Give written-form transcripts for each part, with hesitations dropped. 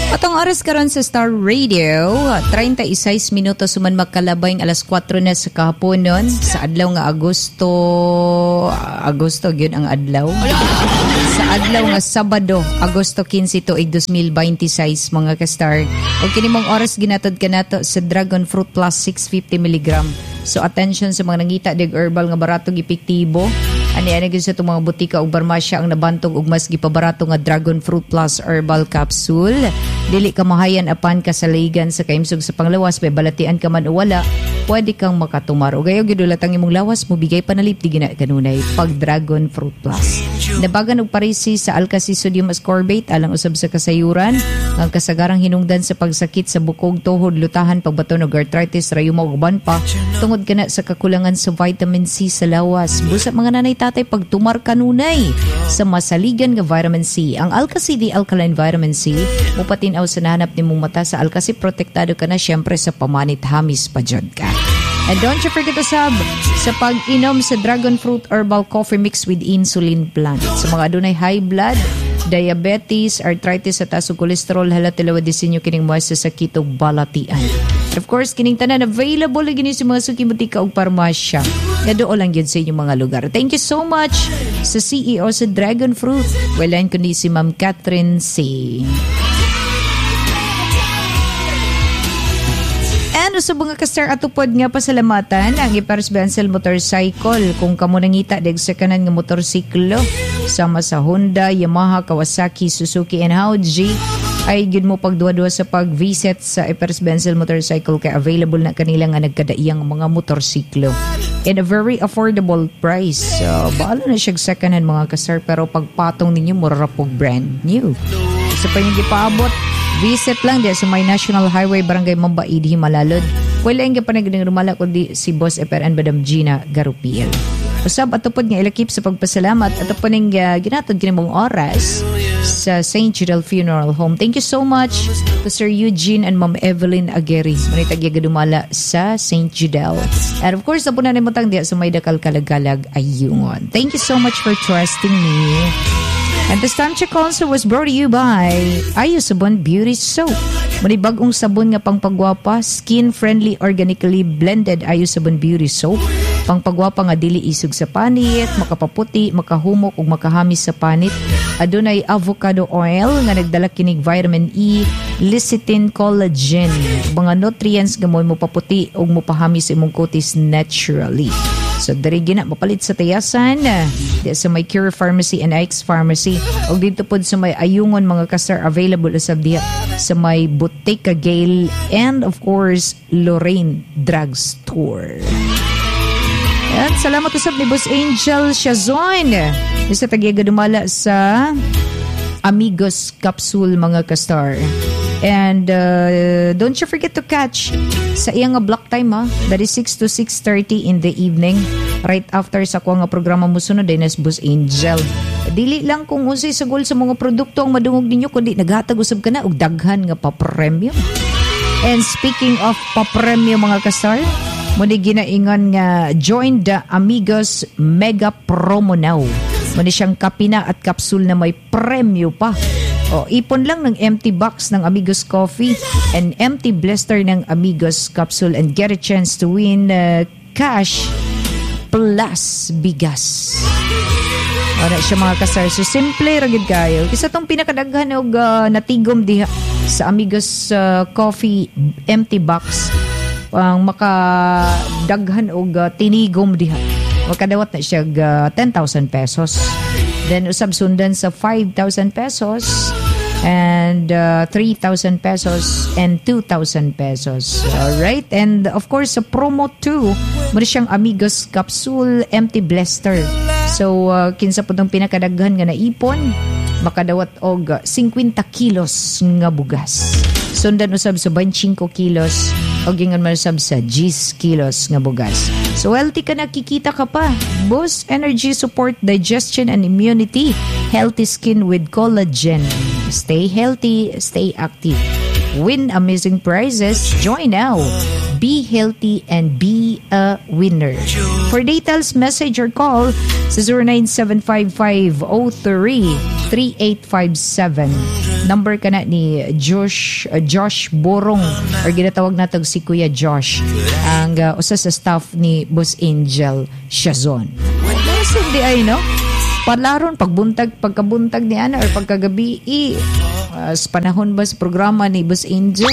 Atong oras karon sa Star Radio, 36 minutos suman magkalabay ng alas 4 na sa kahaponon sa adlaw nga Agosto gyud ang adlaw. Sa adlaw nga Sabado, Agosto 15 tuig 2026 mga ka-Star. Og kini mong oras ginatod kanato sa Dragon Fruit Plus 650 mg. So attention sa mga nangita dig herbal nga barato epektibo. Ani gyud sa itong mga butika ug barmasya ang nabantog og mas gipabarato nga Dragon Fruit Plus Herbal Capsule. Dili ka mahayan apan kasaligan sa kaimsog sa panglawas, may balatian ka man o wala, pwede kang makatumar. O gayo gyud ulat ang imong lawas mo bigay panalip di gina kanunay pag Dragon Fruit Plus. Nabagan og parisi sa Alka-C sodium ascorbate alang usab sa kasayuran, ang kasagarang hinungdan sa pagsakit sa bukog, tuhod, lutahan, pagbaton og arthritis, rayuma ug uban pa tungod kana sa kakulangan sa vitamin C sa lawas. Busa mga nanay tatay pagtumar kanunay sa masaligan nga vitamin C. Ang Alka-C Alkaline Vitamin C mupatinaw sa nahanap nimong mata sa Alka-C, protektado ka na syempre sa pamanit hamis pa jud ka. And don't you forget to sub sa pag-inom sa Dragon Fruit Herbal Coffee Mix with Insulin Plant. Sa mga adunay high blood, diabetes, arthritis at taas og kolesterol, halatilaw disenyo kining mga sa sakit ug balatian. Of course, kining tanan available lagi ni sa mga suki-butika ug parmasya. Nadoo lang yun sa inyong mga lugar. Thank you so much sa CEO sa Dragon Fruit. Walaan ko ni si Ma'am Catherine C. And sa mga ka-Star atupod nga pasalamatan ang Ipares Benzel Motorcycle. Kung kamo nangita deg sa kanan nga motorsiklo sama sa Honda, Yamaha, Kawasaki, Suzuki and Audi, ay gid mo pagduwa-duwa sa pag-visit sa Ipares Benzel Motorcycle kay available na kanila nga nagkadaiyang mga motorsiklo in a very affordable price. So, baalo na siya second hand mga ka-Star, pero pagpatong ninyo murarapog brand new. Sa pa yung gipaabot, visit lang din sa may National Highway, Barangay Mambaid, Himalalod. Wala yung panagdang rumala kundi si Boss Eper and Madam Gina Garupiel. Usab atupod nga ilakip sa pagpasalamat atupod ng ginatod kinimong oras sa St. Judel Funeral Home. Thank you so much to Sir Eugene and Ma'am Evelyn Agueri. Manitag gadumala sa St. Judel. And of course, napunan mo tang diya sa may dakal kalagalag ayungon. Thank you so much for trusting me. And this time check also was brought to you by Ayo Sabon Beauty Soap. Muni bagong sabon nga pangpagwapa, skin-friendly, organically blended Ayo Sabon Beauty Soap. Pangpagwapa nga dili isog sa panit, makapaputi, makahumok ug makahamis sa panit. Adunay avocado oil nga nagdala kinig vitamin E, lecithin, collagen, mga nutrients nga mo paputi ug mopahamis imong kutis naturally. So, dari gina, mapalit sa tayasan, di sa may Cure Pharmacy and Ike's Pharmacy. O dito po sa may Ayungon, mga ka-Star, available sa diya sa may Bottega Gale and, of course, Lorraine Drugstore. At salamat usap ni Boss Angel Shazon. Sa tagigadumala sa Amigos Capsule, mga ka-Star. And don't you forget to catch sa iyang block time that is 6 to 6:30 in the evening right after sa kuha nga programa mo sunod din as Boss Angel. Dili lang kung unsay sagol sa mga produkto ang madungog ninyo kundi naghatag usab ka na og daghan nga pa-premium. And speaking of pa-premium mga ka-Star, muni ginaingon nga join the Amigos Mega Promo now. Muni siyang kapina at kapsul na may premyo pa. O, ipon lang ng empty box ng Amigos Coffee and empty blister ng Amigos Capsule and get a chance to win cash plus bigas. Wala siya mga ka-Star. So, simple, ragid kayo. Kasi itong pinakadaghan og natigom diha sa Amigos Coffee empty box ang makadaghan og tinigom diha. Makadawat na siya 10,000 pesos. Then, usab sundan sa 5,000 pesos and 3,000 pesos and 2,000 pesos. Alright? And, of course, sa promo 2, muna siyang Amigos Capsule Empty Blister. So, kinsa po itong pinakadaghan nga naipon, makadawat og 50 kilos nga bugas. Sundan usab sa 25 kilos o gingan man usab sa 10 kilos nga bugas. So, healthy ka na, kikita ka pa. Boost energy, support digestion and immunity. Healthy skin with collagen. Stay healthy, stay active. Win amazing prizes. Join now. Be healthy and be a winner. For details, message or call sa 0975-503-3857. Number ka na ni Josh Borong, or ginatawag natag si Kuya Josh, ang usa sa staff ni Boss Angel Shazon. Hindi ay, no? Palaron, pagkabuntag ni Ana or pagkagabi, sa panahon ba sa programa ni Boss Angel?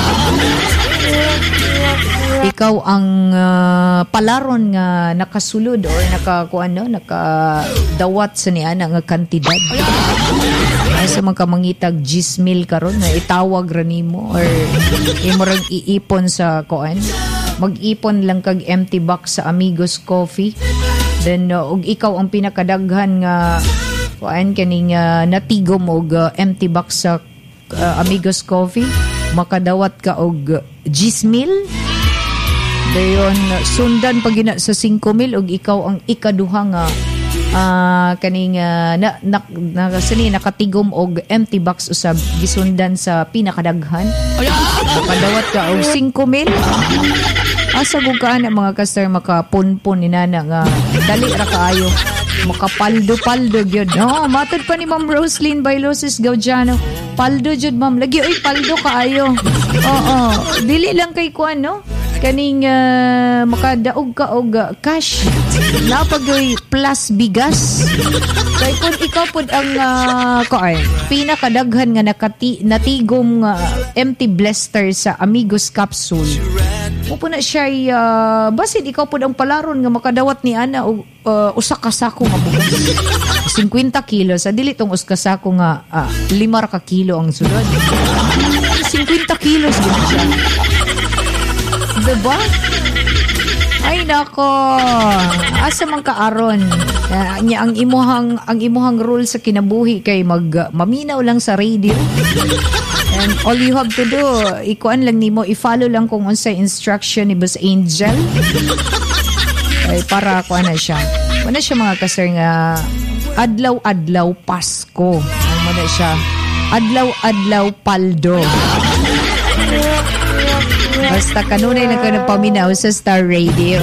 Ikaw ang palaron nga nakasulod or nakadawat sa ni Ana nga kantidad. Sa mga mangitag 10,000 karon na itawag ra nimo or imo rang iipon sa kuan. Mag-ipon lang kag empty box sa Amigos Coffee. Then og ikaw ang pinakadaghan nga kuan kaning natigom og empty box sa Amigos Coffee, makadawat ka og 10,000. Dayon sundan pag gina sa 5,000 og ikaw ang ikaduha nga kaning nakatigom og empty box usab gisundan sa pinakadaghan. Makadawat ka og 5,000. Asa gud ka na mga customer makapunpon ni nana nga dali ra kaayo makapaldo gyud. No, matod pa ni Ma'am Roslyn Bailosis Gaudiano. Paldo jud ma'am. Lagi oy paldo kaayo. Oo, dili lang kay kuan no. Kaning makadaog ka og cash. Napagoy plus bigas. Kay kun ikaw pud ang pinakadaghan nga natigom empty blaster sa Amigos Capsule. Mo na siya basin ikaw pud ang palaron nga makadawat ni Ana og usa ka sako nga bugas. 50 kilos. Dili tong usa ka sako nga 5 ka kilo ang sulod. 50 kilos gid siya. Diba? Ay nako. Asa man ka aron? Ang imuhang rule sa kinabuhi kay maminaw lang sa radio. And all you have to do, ikuan lang nimo, i-follow lang kung unsay instruction ni Boss Angel. Ay para kuan na siya. Wala siya mga kasar nga adlaw-adlaw Pasko. Ano mo na siya? Adlaw-adlaw paldo. Basta kanunay na ka paminaw sa Star Radio.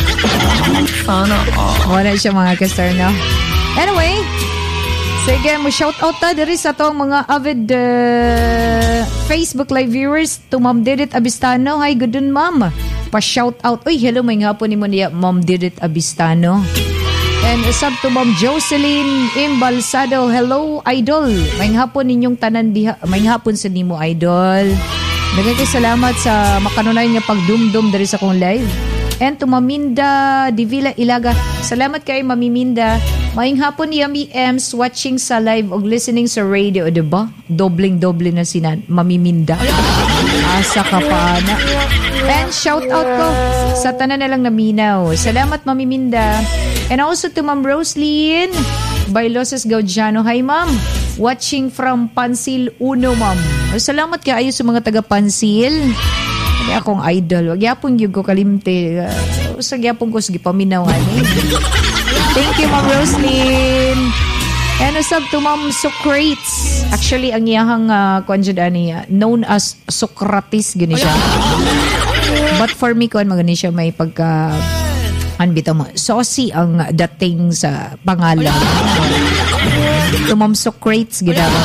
Wala siya mga kasar, no? Anyway, sige, mo shout out ta diri sa tong mga avid Facebook live viewers to Ma'am Didit Abistano. Hi, good day, ma'am. Pa-shout out. Uy, hello, may ngapon ni mo niya, Ma'am Didit Abistano. And sub to Ma'am Jocelyn Imbalsado. Hello, idol. May ngapon ninyong tanan diha. May ngapon sa nimo, idol. Nagkakay salamat sa makanunay nga pagdumdum dari sa kong live. And to Maminda Divila Ilaga. Salamat kay Mamiminda. Maing hapon ni Yami Ems watching sa live o listening sa radio. Diba? Dobling-doble na si Mamiminda. Asa ka pa na. And shout out ko sa tanan na lang naminaw. Salamat Mamiminda. And also to Ma'am Roslyn Bailosis Gaudiano. Hi ma'am. Watching from Pansil Uno, ma'am. Salamat kayo sa mga taga-Pansil. Hindi akong idol. Wag yapon yung ko kalimte. Sa yapon ko sige paminawan. Thank you, Ma'am Roslyn. And what's up to Ma'am Socrates. Actually, ang iyahang known as Socrates, gini siya. But for me, kuan magani siya may pagka anbitaw mo. Saucy ang dating sa pangalan. To Ma'am Socrates, ginawa.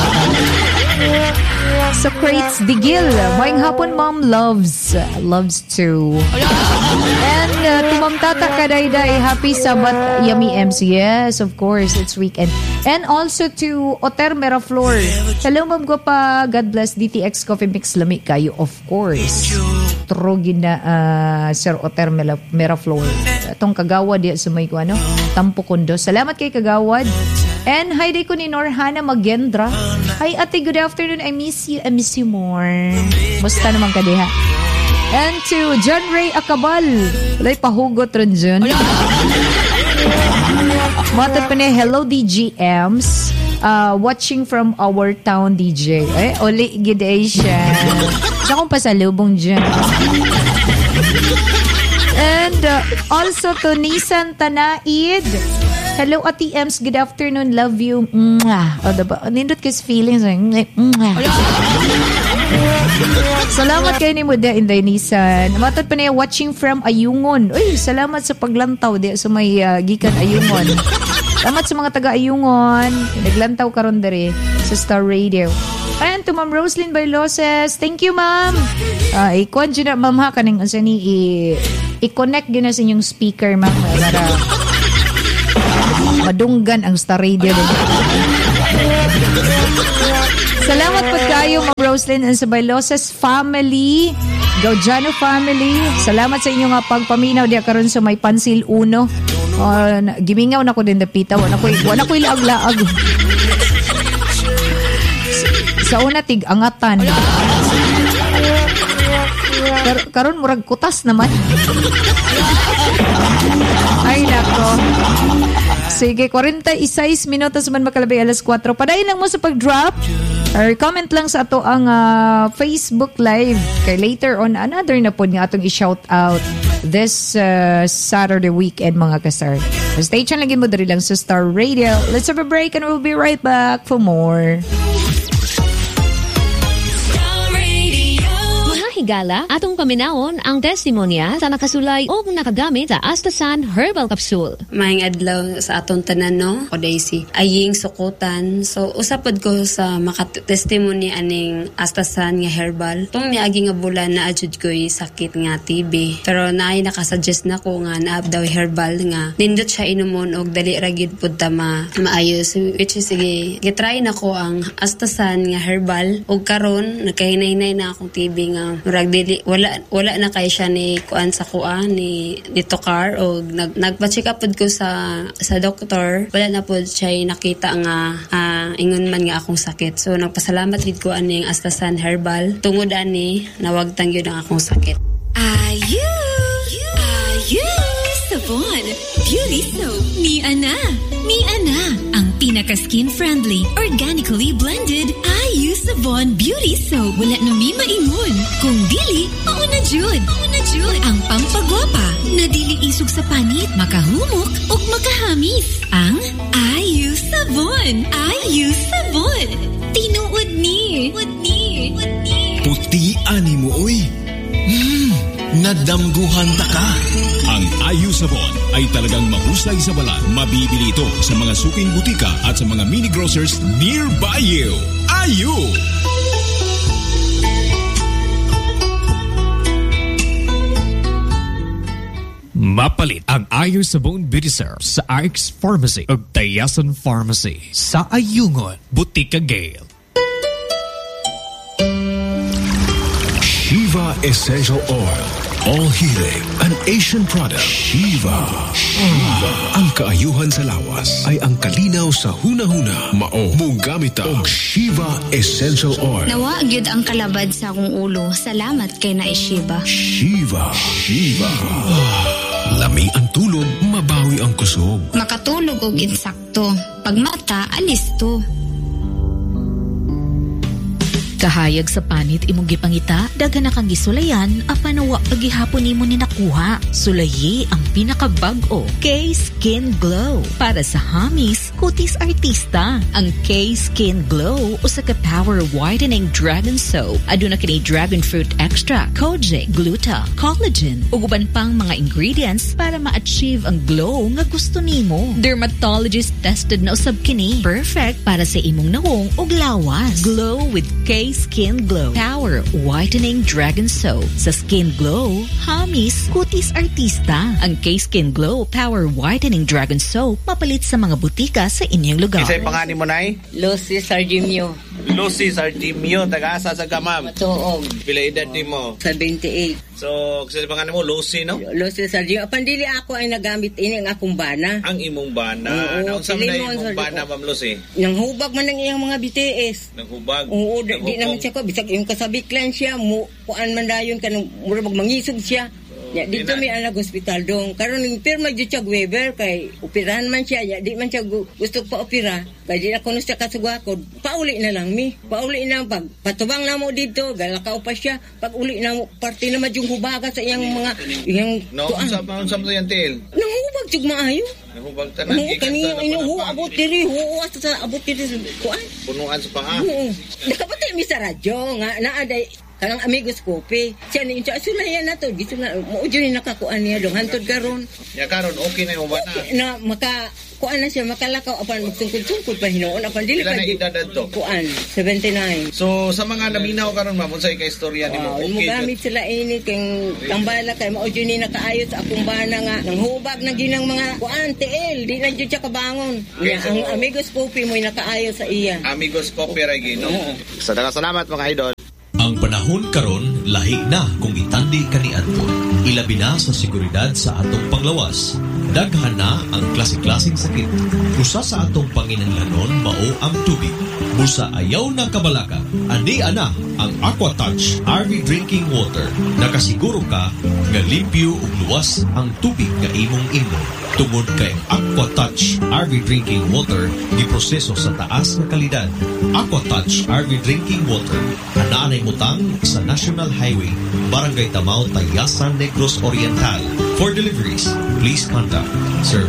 Socrates Digil. Maing hapon, Ma'am. Loves to. And to Ma'am Tata Kadayday. Happy Sabat, Yummy MC. Yes, of course. It's weekend. And also to Oter Meraflor. Hello, Ma'am Guapa. God bless. DTX Coffee Mix Lami kayo, of course. Trogin na Sir Oter Meraflor. Itong kagawad sa may Tampo Kundo. Salamat kay kagawad. And hi day ko ni Norhana Magendra. Hi ate, good afternoon. I miss you more. Musta naman ka diha? And to John Ray Acabal. Walay pahugot ron dyan. Matod pa niya, hello DGMs. Watching from our town DJ. Uli giday siya. Sa kong pasalubong dyan. And also to Nisan Tanaid. Hello, Ate Ems. Good afternoon. Love you. Mwah. O, diba? Nindot kasi feelings. Mwah. Salamat kayo ni Muda Inday Nisan. Matod pa niya watching from Ayungon. Uy, salamat sa paglantaw di sa may gikan Ayungon. Salamat sa mga taga Ayungon. Naglantaw karon dere sa Star Radio. Ayan to Ma'am Roslyn Bailoses. Thank you, Ma'am. Ikon dyan na, Ma'am, ha, kaning unsa ni i-connect din na sa inyong speaker, Ma'am, para madunggan ang Star Radio din. Salamat po kayo, Ma'am Roslyn and sa Bailoses family, Gaudiano family. Salamat sa inyong pagpaminaw diya karon sa may Pansil Uno. Gimingaw na ko din dapita. Wala ko ilaag-laag. Sa una tig-angatan. Karon murag kutas naman. Ay nako. Sige, 46 minutos man makalabay alas 4. Padayon lang mo sa pag-drop. Or comment lang sa ato ang Facebook Live. Kay later on, another na po nga atong i-shout out this Saturday weekend, mga kasar. Stay tuned lagi mo dari lang sa Star Radio. Let's have a break and we'll be right back for more. Higala, atong paminawon ang testimonya sa nakasulay o nakagamit sa Astasan Herbal Capsule. Maayong adlaw sa atong tanan, no? O Daisy. Aying sukutan. So, usapod ko sa makatestimonya aning Astasan nga herbal. Itong niagi nga bulan na adjud ko'y sakit nga TB. Pero naay nakasuggest na ko nga naab daw herbal nga. Nindot siya inumon og dali ragid pud ta maayos. Which is, sige, gitry na ko ang Astasan nga herbal. Og karon nagkahinay-hinay na akong TB nga murag dili wala na kay siya ni kuan sa kuan ni Tokar o nagpa-check up pud ko sa doktor, wala na pud siya nakita nga ingon man nga akong sakit. So nagpasalamat gid ko aning Astasan herbal tungod ani nawagtang gyud ang akong sakit. Ayu Sabon Beauty Soap ni Ana ang pinaka-skin-friendly, organically blended Ayu Sabon Beauty Soap. Wala na mi maingon. Kung dili, mauna jud. Ang pampagwapa na dili isog sa panit, makahumok o makahamis. Ang Ayu Sabon. Tinuod ni. Puti ani mo, oy. Nadamguhan ta ka. Ang Ayu Sabon ay talagang mahusay sa balat. Mabibili ito sa mga suking butika at sa mga mini grocers nearby you. Ayu! Mapalit ang Ayu Sabon Beauty Syrup sa RX Pharmacy o Tayasan Pharmacy sa Ayungon, Butika Gale. Shiva Essential Oil. All healing, an Asian product. Shiva. Ang kaayuhan sa lawas ay ang kalinaw sa hunahuna. Mao, mong gamit ang Shiva Essential Oil. Nawa gyud ang kalabad sa akong ulo. Salamat kay na Shiva. Shiva. Lami ang tulog, mabawi ang kusog. Makatulog og insakto. Pag mata, alis to. Kahayag sa panit imong gipangita, daga na kang gisulayan, apanawa pagihapon nimo ni nakuha. Sulayi ang pinakabag-o, K-Skin Glow. Para sa hamis, kutis artista. Ang K-Skin Glow o sa ka-power whitening dragon soap. Aduna kini dragon fruit extract, kojic, gluta, collagen, ug uban pang mga ingredients para ma-achieve ang glow nga gusto nimo. Dermatologist tested na usab kini. Perfect para sa imong nawong ug lawas. Glow with K-Skin Glow. Power Whitening Dragon Soap. Sa Skin Glow, hamis, kutis artista. Ang K-Skin Glow Power Whitening Dragon Soap mapalit sa mga butika sa inyong lugar. Isa'y panganin mo, Nay? Lucy Sardimio. Lucy Sardimio, taga-asa sa Gamam. Matuog. Pila edad ni mo? 78. So, kasi panganin mo, Lucy, no? Lucy Sardimio. Pandili ako ay nagamit ini ang akong bana. Ang imong bana. Oo, Naunsa na imong bana, Ma'am Lucy? Nang hubag man ang iyang mga BTS. Nang hubag? Oo, di naman siya ko. Bisag yung kasabiklan siya, kuan man dayon ka nung murabag mangisog siya. Ya, dito may anak hospital dong. Karon ning pirma jud siya Weber kay operahan man siya. Ya, di man siya gusto pa opera. Kay di na kuno siya kasugwakod. Pauli na lang mi. Pauli na pag patubang na mo dito, galakaw pa siya. Pag uli na mo parte na yung hubaga sa iyang mga iyang no, unsa man yan til? Nang hubag tsug maayo. Nahubag tanan Kaniyang inuho, abot diri, abot diri sa kuan. Punuan sa paa. Nakapatay mi sa radyo, nga naaday, kanang amigos kopi. Siya ni incha, sulayan na to, dito na, maudyo ni nakakuan niya dong, hantod karon. Ya karon, okay na yung bana. Na, kuan na siya, makalakaw, apan magtungkod-tungkod pa hinoon, apan dili Ilan pa. na edad to? Kuan, 79. So, sa mga naminaw karon ma'am, unsay ka istorya nimo? Mo gamit sila ini kay tambala kay maudyo ni nakaayos sa akong bana nga nang hubag na ginang mga kuan TL di na jud siya kabangon. Okay, so, ang amigos kopi mo nakaayos sa iya. Amigos Coffee ra gino. Salamat mga idol. Ang panahon karon lahi na kung itandi kaniadto. Ilabi na sa seguridad sa atong panglawas. Daghan na ang klase-klaseng sakit. Usa sa atong panginahanglanon mao ang tubig. Busa ayaw na kabalaka. Andi ana ang AquaTouch RV Drinking Water. Nakasiguro ka nga limpyo ug luwas ang tubig nga imong inom. Tungod kay AquaTouch RV Drinking Water giproseso sa taas nga kalidad. AquaTouch RV Drinking Water anaanay mutang sa National Highway, Barangay Tamao, Tayasan, Negros Oriental. For deliveries, please contact Sir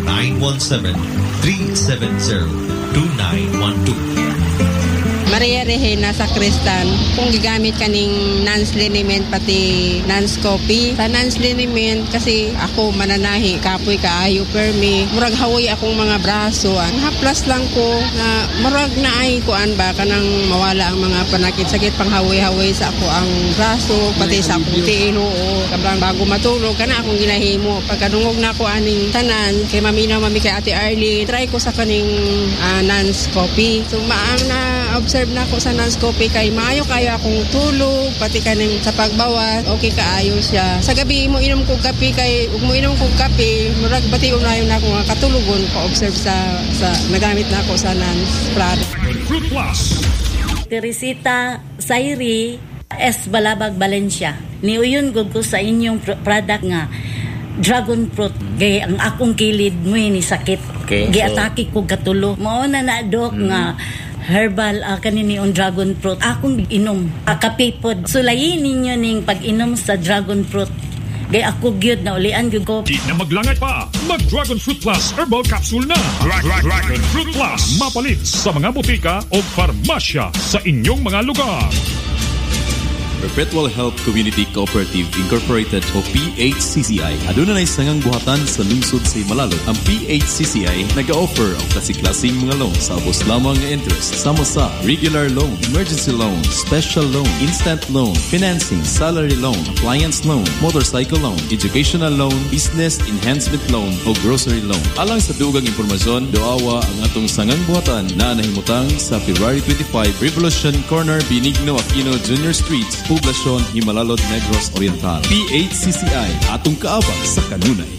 917-370-2912. Maria Regina sa Kristan, kung gigamit kaning Nance liniment pati Nance coffee. Sa Nance liniment kasi ako mananahi, kapoy kaayo permi. Murag hawoy akong mga braso. Haplas lang ko na murag na ay kuan ba kanang mawala ang mga panakit-sakit pang hawoy-hawoy sa ako ang braso, pati sa akong tiin oo. Kabang bago matulog, kana akong ginahimo. Pagkadungog na ako aning tanan, kay maminaw mami kay Ate Arlene, try ko sa kaning Nance coffee. So maang na observe na ako sa Nance coffee kay maayo kayo akong tulog pati kaning sa pagbawas okay kaayo siya sa gabi mo inom kog kape kay ug mo inom kog kape murag bati unayon na ako nga katulugon ko observe sa nagamit na ako sa Nance product. Fruit Plus Teresita Sairi S. Balabag Valencia niuyon gud ko sa inyong product nga dragon fruit gay ang akong kilid mo ni sakit giatake ko katulo mao na dok nga herbal kanini on dragon fruit akong inom kapipod sulayin ninyo ning pag-inom sa dragon fruit gay ako gyud na ulian gyud ko di na maglangay pa mag Dragon Fruit Plus herbal capsule na Dragon Fruit Plus mapalit sa mga butika o farmasya sa inyong mga lugar. Perpetual Health Community Cooperative Incorporated o PHCCI. Aduna na sangang buhatan sa lungsod sa Himalalo. Ang PHCCI nag-offer ang klase-klaseng mga loan sa abos lamang nga interest. Sama sa regular loan, emergency loan, special loan, instant loan, financing, salary loan, appliance loan, motorcycle loan, educational loan, business enhancement loan o grocery loan. Alang sa dugang impormasyon, doawa ang atong sangang buhatan na nahimutang sa February 25 Revolution Corner, Benigno Aquino Jr. Street, Poblasyon, Himalalod, Negros Oriental. PHCCI, atong kaabang sa kanunay.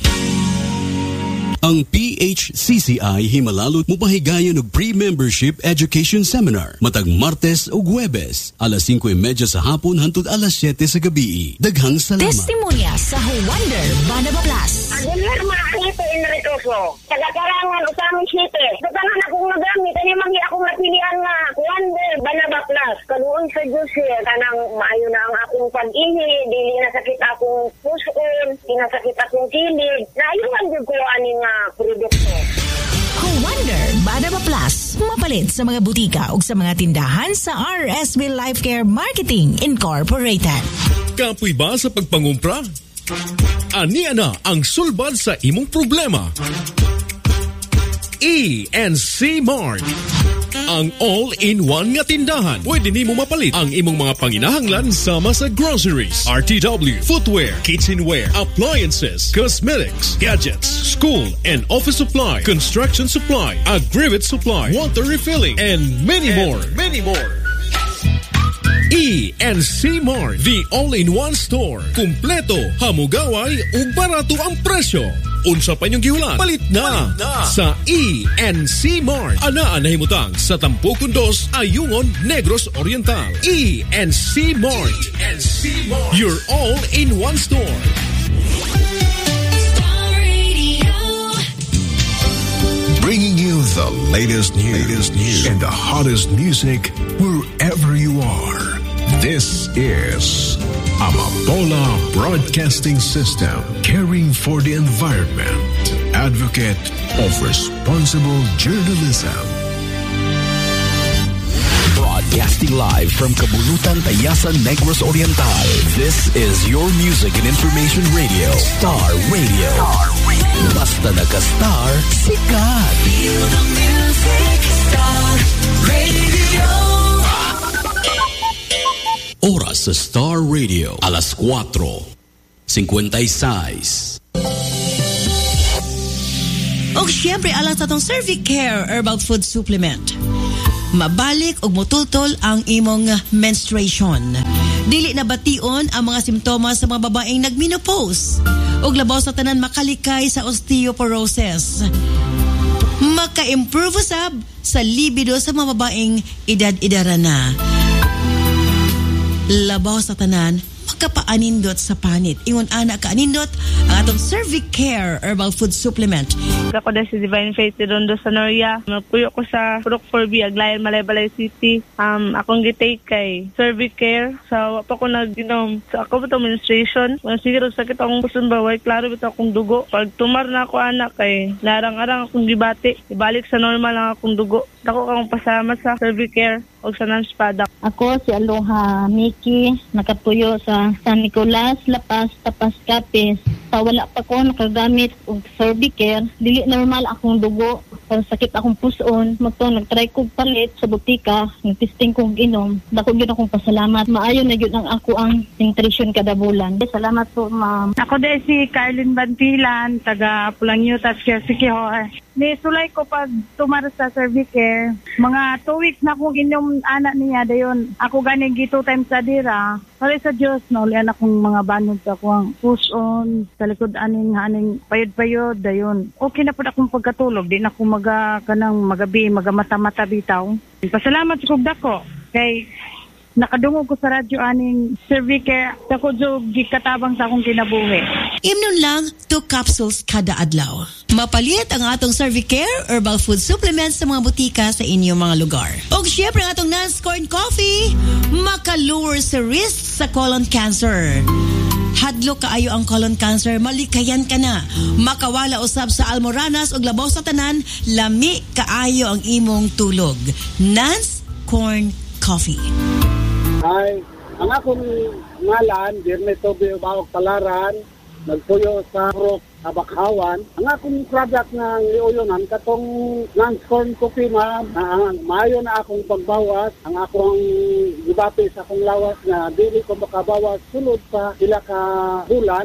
Ang PHCCI Himalalot mupahigayon og pre-membership education seminar matag Martes ug Huwebes alas 5:30 sa hapon hangtod alas 7 sa gabi. Daghang salamat. Testimonya sa Wonder Banaba Plus. Aguilar Marquito Enricoso. Tagakarangan usaming site. Datangan akong nagamit ani mangi akong napilian nga Wonder Banaba Plus. Kaluon sa Dios kanang maayo na ang akong pag-ihi, dili na sakit akong puson, dinasakit akong kilid. Naayuhan gyud ko ani nga produkto. Wonder Banaba Plus. Mapalit sa mga butika o sa mga tindahan sa RSB Life Care Marketing Incorporated. Kapoy ba sa pagpangumpra? Ania na ang sulbad sa imong problema. E&C Mart. Ang all-in-one nga tindahan. Pwede nimo mapalit ang imong mga panginahanglan sama sa groceries, RTW, footwear, kitchenware, appliances, cosmetics, gadgets, school and office supply, construction supply, aggregate supply, water refilling, and many more. E&C Mart, the all-in-one store. Kumpleto, hamugaway, ug barato ang presyo. Unsa pa niyong gihulan? Palit na sa E&C Mart. Anaan na himutang sa Tampukon 2, Ayungon, Negros Oriental. E&C Mart. Your all-in-one store. Bringing you the latest news and the hottest music wherever you are. This is Amapola Broadcasting System, caring for the environment, advocate of responsible journalism. Broadcasting live from Kabulutan, Tayasan, Negros Oriental. This is your music and information radio, Star Radio. Basta naka-star, sikat. Feel the music, Star Radio. Oras sa Star Radio, alas 4:56. O siyempre, alang sa itong Cervicare Herbal Food Supplement. Mabalik og mutultol ang imong menstruation. Dili na bation ang mga simptomas sa mga babaeng nagmenopause. Og labaw sa tanan makalikay sa osteoporosis. Maka-improve usab sa libido sa mga babaeng edad-edara na. Labaw sa tanan, makapaanindot sa panit. Ingon ana kaanindot ang atong Cervicare Herbal Food Supplement. Ako na si Divine Faith Rondo Sanoria. Magpuyo ko sa Purok 4B, Aglayan, Malaybalay City. Akong gitake kay Cervicare. So, pa ko nag-inom. So, ako ba ito menstruation? Sige, sakit akong puson baway. Klaro ba ito akong dugo? Pag tumar na ako anak kay larang-arang akong gibati. Ibalik sa normal lang akong dugo. Dako akong pasama sa Cervicare o sa NANS product. Ako si Aloha Miki, nakapuyo sa San Nicolas, Lapas, Tapas, Capiz. Wala pa ko nakagamit og Cervicare. Dili normal akong dugo. Pero sakit akong puson. Nagtry kong palit sa butika. Nag-testing kong inom. Dako yun akong pasalamat. Maayon na yun ang ako ang nutrition kada bulan. Salamat po, ma'am. Ako din si Carlin Bantilan, taga Pulangyo, Sikiho. Nisulay ko pag tumara sa Cervicare. Mga 2 weeks na akong inom anak niya. Dayon, ako ganing 2 times sa dira. Sorry sa Diyos, naulian akong mga banod sa akong push-on, sa likod aning payod-payod. Dayon, okay na po akong pagkatulog. Di na ako magabi, magamata-mata bitaw. Pasalamat sa kugda ko. Kay nakadungog ko sa radyo aning Cervicare. Ako jog gikatabang sa akong kinabuhi. Imnon lang 2 capsules kada adlaw. Mapalit ang atong Cervicare Herbal Food Supplements sa mga butika sa inyong mga lugar. O syempre ang atong NANS Corn Coffee, maka-lower sa risk sa colon cancer. Hadlo kaayo ang colon cancer, malikayan ka na. Makawala usab sa almoranas o labaw sa tanan, lami kaayo ang imong tulog. NANS Corn Coffee. Ay, ang akong ngalan, Dirne Toby Ubawag Palaran, nagpuyo sa Purok Abakhawan. Ang akong product na iuyonan, katong NANS Corn Coffee, ma'am, maayo na akong pagbawas. Ang akong gibati sa akong lawas na dili ko makabawas sulod sa ila ka bulan.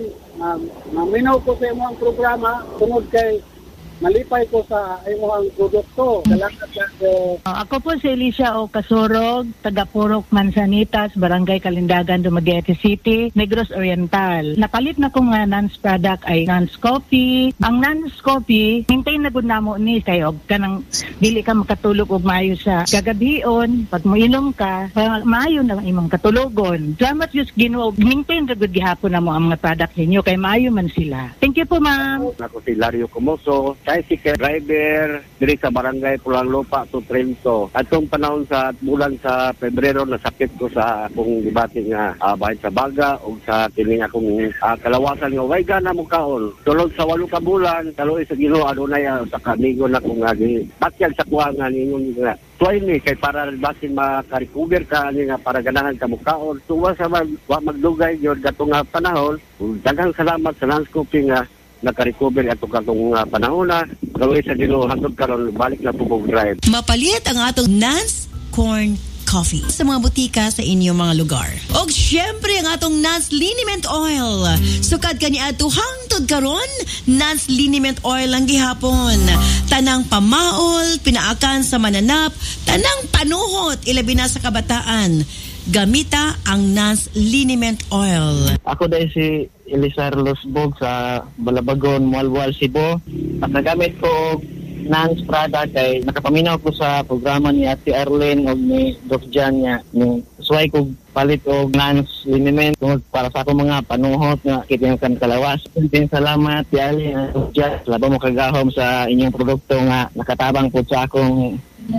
Maminaw ko sa imo ang programa, sunod kay malipay ko sa imong produkto. Salamat po. Ako po si Alicia O. Kasurog, taga Purok Manzanitas, Barangay Kalindagan, Dumaguete City, Negros Oriental. Napalit na ko nga NANS product ay NANS Coffee. Ang NANS Coffee, maintain na gud namo ni kayo kanang dili ka makatulog og maayo sa kagabion. Pag moinom ka, maayo na imong katulogon. Salamat Diyos Ginoo, maintain ra gud gihapon namo ang mga product ninyo kay maayo man sila. Thank you po, ma'am. Ako si Lario Comoso, tricycle driver diri sa Barangay Pulang Lupa to Trento. Atong panahon sa bulan sa Pebrero, nasakit ko sa akong gibati nga bahin sa baga o sa tining akong kalawasan nga way gana mo kaon. Sulod sa 8 ka bulan, kaloy sa Ginoo adunay sa kanigo na kung batyag sa kuha nga ningon nga tuway ni kay para basin makarecover ka ani nga para ganahan ka mo kaon. Tuwa sa magdugay gyud katong panahon. Daghang salamat sa NANS Coffee nga naka-recover ato katong panahon na gawin sa Ginoo hangtod karon balik na pubog drive. Mapalit ang atong NANS Corn Coffee sa mga butika sa inyong mga lugar. O syempre ang atong NANS Liniment Oil. Sukad kani ato hangtod karon NANS Liniment Oil ang gihapon. Tanang pamaol, pinaakan sa mananap, tanang panuhot ilabi na sa kabataan. Gamita ang NANS Liniment Oil. Ako dahil si Elisar Losbog sa Balabagon, Mualwal, Cebu. Nakagamit ko NANS product ay nakapaminaw ko sa programa ni Ate Arlene o ni Doc Jan niya. Suway ko palit o NANS liniment para sa akong mga panuhot nga kitingan kalawas. Salamat Ate Arlene, Doc Jan. Laba mo kagahom sa inyong produkto nga nakatabang po sa akong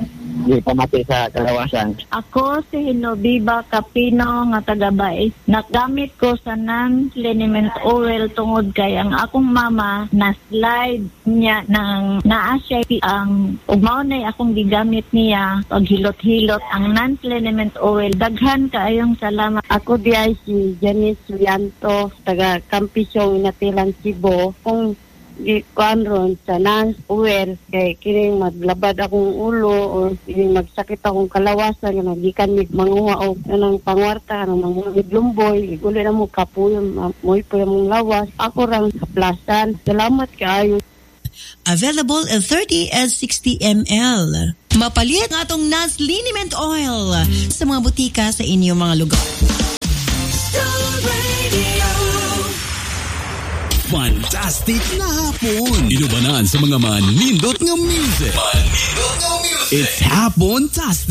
di pamati sa kalawasan. Ako si Hinobiba Capino nga taga-Bais. Nagamit ko sa non-liniment oil tungod kay ang akong mama na slide niya ng naa siya ang ugmao na akong gigamit niya paghilot-hilot ang non-liniment oil. Daghan kaayong salamat. Ako di ay si Janice Lianto, taga Campisong Inatilan, Cebu. Kung gikuan ron sa non-oil kay kining maglabad akong ulo o kining magsakit akong kalawasan nga nagikan mig manguha og anang pangwarta anang mga lumboy iguli na mo kapuyon moy po yung lawas ako rang kaplasan. Salamat kaayo. Available in 30 and 60 ml. Mapalit ng atong Nance Liniment Oil sa mga butika sa inyong mga lugar. Fantastic na hapon. Inubanan sa mga manindot ng music. It's Hapon-tastic.